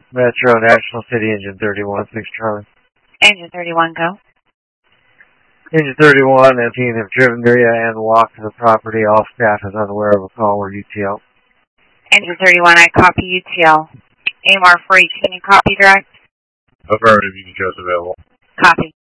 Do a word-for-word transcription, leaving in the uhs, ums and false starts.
Metro National City, Engine thirty-one, six Charlie. Engine thirty-one, go. Engine thirty-one, and team have driven the area and walked to the property. All staff is unaware of a call or U T L. Engine thirty-one, I copy U T L. A M R four H, can you copy direct? Affirmative, you can just available. Copy.